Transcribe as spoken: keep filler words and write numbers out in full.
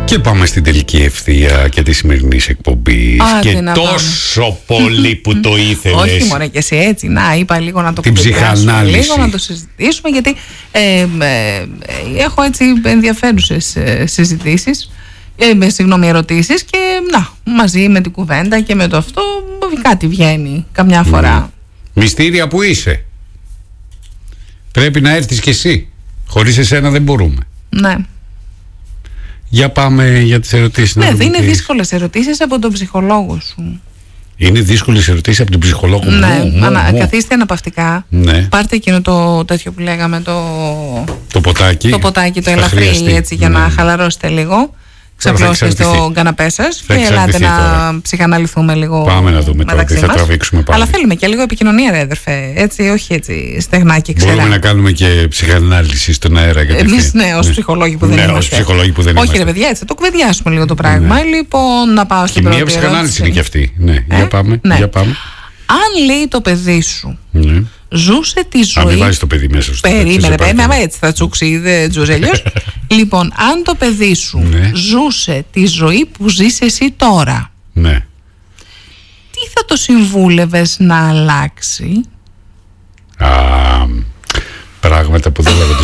Και πάμε στην τελική ευθεία και τη σημερινή εκπομπή. Και τόσο πολύ που το ήθελες. Όχι μωρέ και εσύ έτσι. Να, είπα λίγο να το την ψυχανάλυση. Λίγο να το συζητήσουμε, γιατί ε, ε, ε, έχω έτσι ενδιαφέρουσες ε, συζητήσεις. Ε, με, συγγνώμη, ερωτήσεις. Και να, μαζί με την κουβέντα και με το αυτό κάτι βγαίνει καμιά φορά. Mm. Μυστήρια που είσαι. Πρέπει να έρθεις κι εσύ. Χωρίς εσένα δεν μπορούμε. Ναι. Για πάμε για τις ερωτήσεις. Ναι, δεν είναι δύσκολες ερωτήσεις από τον ψυχολόγο σου. Είναι δύσκολες ερωτήσεις από τον ψυχολόγο μου. Ναι, μου, ανα, μου. καθίστε αναπαυτικά. Ναι. Πάρτε εκείνο το τέτοιο που λέγαμε, το, το ποτάκι. Το ποτάκι, το ελαφρύ, έτσι, για ναι. να χαλαρώσετε λίγο. Ξαπλώστε στο καναπέ σας και ελάτε να τώρα. ψυχαναλυθούμε λίγο. Πάμε να δούμε τώρα τι θα τραβήξουμε πάλι. Αλλά θέλουμε και λίγο επικοινωνία, ρε αδερφέ. Έτσι, όχι έτσι στεγνά και ξερά. Μπορούμε να κάνουμε και ψυχανάλυση στον αέρα. Εμείς, ναι, ως ψυχολόγοι που δεν ναι, είμαστε. Ψυχολόγοι που δεν όχι, είμαστε. ρε παιδιά, έτσι, το κουβεντιάσουμε λίγο το πράγμα. Ναι. Λοιπόν, να πάω στην και πρώτη μια ψυχανάλυση είναι και αυτή. Ναι, ε? για, πάμε, ναι. για πάμε. Αν λέει το παιδί σου. Ναι. Ζούσε τη ζωή. Αν μην βάζεις το παιδί μέσα στο Περίμενε, περίμενε, έτσι θα τσούξει, δεν τζούζε αλλιώς. Λοιπόν, αν το παιδί σου ναι. ζούσε τη ζωή που ζεις εσύ τώρα, ναι. τι θα το συμβούλευες να αλλάξει? Α, πράγματα που δεν λέγονται